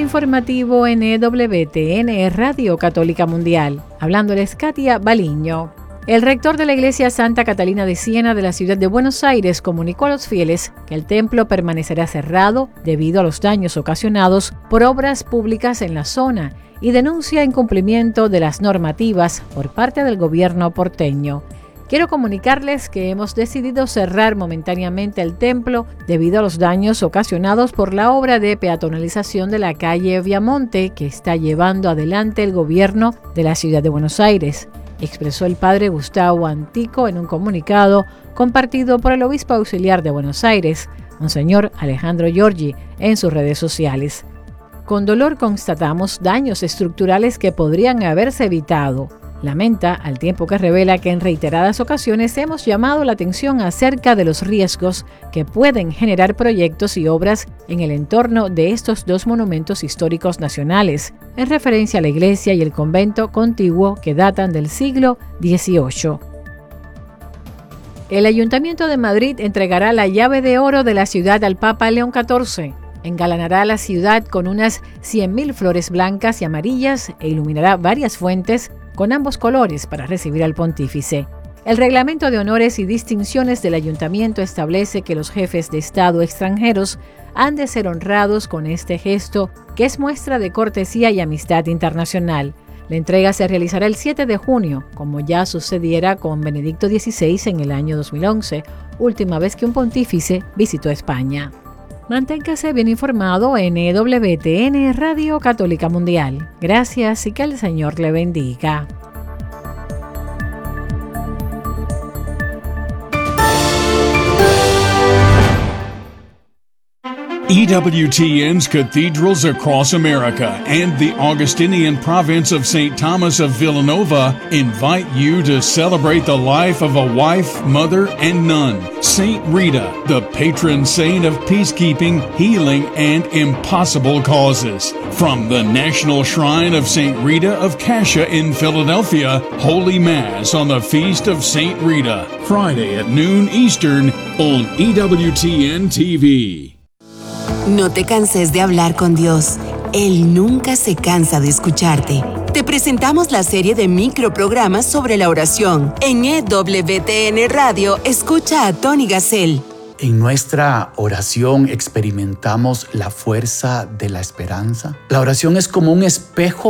informativo en EWTN Radio Católica Mundial. Hablándoles Katia Baliño. El rector de la Iglesia Santa Catalina de Siena de la ciudad de Buenos Aires comunicó a los fieles que el templo permanecerá cerrado debido a los daños ocasionados por obras públicas en la zona y denuncia incumplimiento de las normativas por parte del gobierno porteño. Quiero comunicarles que hemos decidido cerrar momentáneamente el templo debido a los daños ocasionados por la obra de peatonalización de la calle Viamonte que está llevando adelante el gobierno de la ciudad de Buenos Aires, expresó el padre Gustavo Antico en un comunicado compartido por el obispo auxiliar de Buenos Aires, Monseñor Alejandro Giorgi, en sus redes sociales. Con dolor constatamos daños estructurales que podrían haberse evitado. Lamenta, al tiempo que revela que en reiteradas ocasiones hemos llamado la atención acerca de los riesgos que pueden generar proyectos y obras en el entorno de estos dos monumentos históricos nacionales, en referencia a la iglesia y el convento contiguo que datan del siglo XVIII. El Ayuntamiento de Madrid entregará la llave de oro de la ciudad al Papa León XIV. Engalanará la ciudad con unas 100.000 flores blancas y amarillas e iluminará varias fuentes con ambos colores para recibir al pontífice. El reglamento de honores y distinciones del ayuntamiento establece que los jefes de Estado extranjeros han de ser honrados con este gesto, que es muestra de cortesía y amistad internacional. La entrega se realizará el 7 de junio, como ya sucediera con Benedicto XVI en el año 2011, última vez que un pontífice visitó España. Manténgase bien informado en EWTN Radio Católica Mundial. Gracias y que el Señor le bendiga. EWTN's cathedrals across America and the Augustinian province of St. Thomas of Villanova invite you to celebrate the life of a wife, mother, and nun, Saint Rita, the patron saint of peacekeeping, healing, and impossible causes. From the National Shrine of Saint Rita of Cascia in Philadelphia, Holy Mass on the Feast of Saint Rita, Friday at noon Eastern on EWTN TV. No te canses de hablar con Dios. Él nunca se cansa de escucharte. Te presentamos la serie de microprogramas sobre la oración. En EWTN Radio, escucha a Tony Gassel. En nuestra oración experimentamos la fuerza de la esperanza. La oración es como un espejo